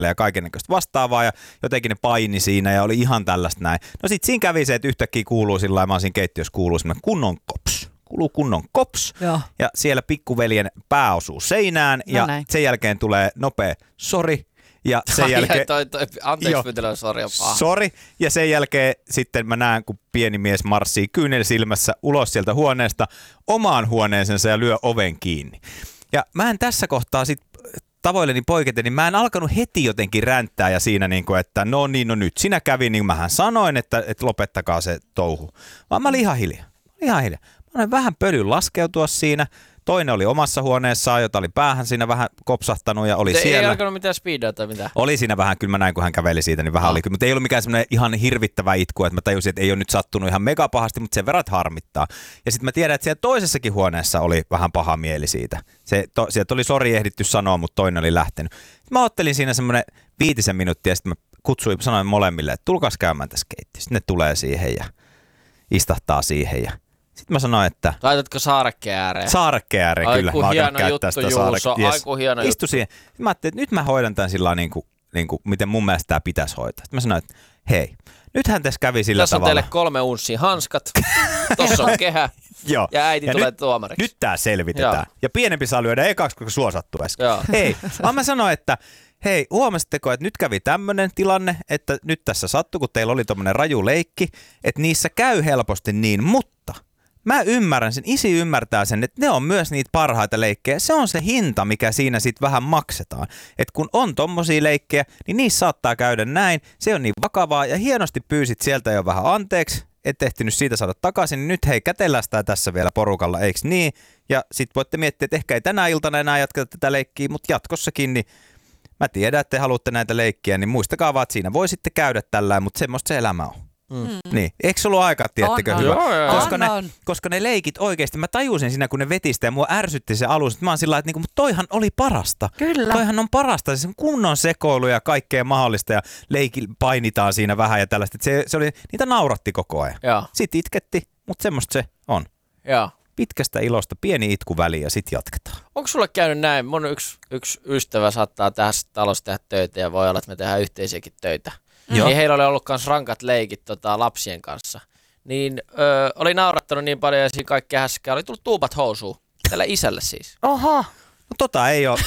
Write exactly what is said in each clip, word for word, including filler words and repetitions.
ja kaikennäköistä vastaavaa ja jotenkin ne paini siinä ja oli ihan tällaista näin. No sit siinä kävi se, että yhtäkkiä kuuluu sillä lailla, mä oon siinä keittiössä kuuluu semmoinen kunnon kops. Kuuluu kunnon kops Joo. ja siellä pikkuveljen pää osuu seinään no ja näin. Sen jälkeen tulee nopea sori. Ja sen Ai, jälkeen, toi, toi, anteeksi pyytelyä, sori on paha. Sori. Ja sen jälkeen sitten mä näen, kun pieni mies marssii kyynel silmässä ulos sieltä huoneesta omaan huoneeseensa ja lyö oven kiinni. Ja mä en tässä kohtaa sit tavoilleni poiketen, niin mä en alkanut heti jotenkin ränttää ja siinä niin kuin, että no niin, no nyt sinä kävi, niin mähän sanoin, että, että lopettakaa se touhu. Vaan mä olin ihan hiljaa. Ihan hiljaa. Mä olin vähän pölyn laskeutua siinä. Toinen oli omassa huoneessaan, jota oli päähän siinä vähän kopsahtanut ja oli Te siellä. Ei alkanut mitään speedaa tai mitään? Oli siinä vähän, kyllä mä näin, kun hän käveli siitä, niin vähän no. oli. Mutta ei ollut mikään semmoinen ihan hirvittävä itku, että mä tajusin, että ei ole nyt sattunut ihan megapahasti, mutta sen verran harmittaa. Ja sitten mä tiedän, että siellä toisessakin huoneessa oli vähän paha mieli siitä. Se, to, sieltä oli sori ehditty sanoa, mutta toinen oli lähtenyt. Mä ottelin siinä semmoinen viitisen minuuttia ja sitten mä kutsuin, sanoin molemmille, että tulkaas käymään tässä keittiössä. Sitten ne tulee siihen ja istahtaa siihen ja sitten mä sanoin, että... Laitatko saarekkeen ääreen? Saarekkeen ääreen, kyllä. Aiku hieno juttu, Juuso. Yes. Aiku hieno Istu siihen. Mä ajattelin, että nyt mä hoidan tämän sillä niin kuin, niin kuin, miten mun mielestä tämä pitäisi hoitaa. Sitten mä sanoin, että hei, nythän tässä kävi sillä tässä tavalla. Tässä on teille kolme unssia hanskat. Tossa on kehä. Joo. Ja äiti ja tulee nyt, tuomariksi. Nyt tää selvitetään. Joo. Ja pienempi saa lyödä ekaksi, koska sua sattuu äsken. Joo. Hei, vaan mä sanoin, että hei, huomasitteko, että nyt kävi tämmöinen tilanne, että nyt tässä sattui, kun teillä oli tommonen raju leikki, että niissä käy helposti niin, mutta mä ymmärrän sen, isi ymmärtää sen, että ne on myös niitä parhaita leikkejä. Se on se hinta, mikä siinä sitten vähän maksetaan. Että kun on tommosia leikkejä, niin niissä saattaa käydä näin. Se on niin vakavaa ja hienosti pyysit sieltä jo vähän anteeksi, et ehtinyt siitä saada takaisin, niin nyt hei, kätellästää tässä vielä porukalla, eiks niin? Ja sit voitte miettiä, että ehkä ei tänä iltana enää jatketa tätä leikkiä, mutta jatkossakin, niin mä tiedän, että te haluatte näitä leikkiä, niin muistakaa vaan, että siinä voi sitten käydä tällä, mutta semmoista se elämä on. Mm. Niin, eikö se ollut aika, tiettekö, hyvä? Joo, joo. Koska, on, ne, on. koska ne leikit oikeasti, mä tajusin siinä, kun ne vetistä ja mua ärsytti se alus, että mä oon sillä lailla, että niinku, mutta toihan oli parasta. Kyllä. Toihan on parasta, se on kunnon sekoilu ja kaikkea mahdollista ja leiki painitaan siinä vähän ja tällaista. Se, se oli, niitä nauratti koko ajan. Joo. Sitten itketti, mutta semmoista se on. Joo. Pitkästä ilosta pieni itku väliin ja sitten jatketaan. Onko sulle käynyt näin? Mun yksi, yksi ystävä saattaa tässä talossa tehdä töitä ja voi olla, että me tehdään yhteisiäkin töitä. Joo. Niin heillä oli ollut myös rankat leikit tota, lapsien kanssa. Niin ö, oli naurattanut niin paljon ja siinä kaikkea häskää. Oli tullut tuubat housuun. Tällä isälle siis. Oho. No tota ei ole.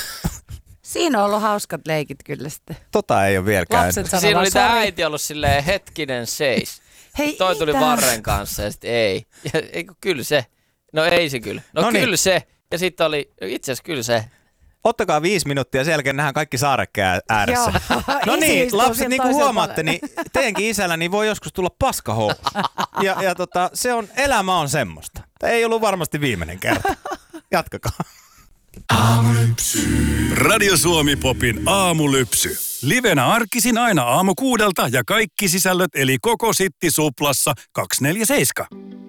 Siinä on ollut hauskat leikit kyllä sitten. Tota ei ole vielä käynyt. Lapset Siinä oli tämä sorry. äiti ollut silleen hetkinen seis. Hei, Toi tuli itä. varren kanssa ja sitten ei. Ja, eikö, kyllä se. No ei se kyllä. No, No kyllä niin. se. Ja sitten oli, itse asiassa kyllä se. Ottakaa viisi minuuttia ja sen jälkeen nähdään kaikki saarekkeen ääressä. Joo. No Isi niin, istuu lapset, siinä niin kuin toisella huomaatte, niin teidänkin isällä niin voi joskus tulla paskahousu. Ja, ja tota, se on, elämä on semmoista. Tämä ei ollut varmasti viimeinen kerta. Jatkakaa. Aamulypsy. Radio Suomi Popin aamulypsy. Livenä arkisin aina aamu kuudelta ja kaikki sisällöt eli koko Sitti Suplassa kaksikymmentäneljä seitsemän.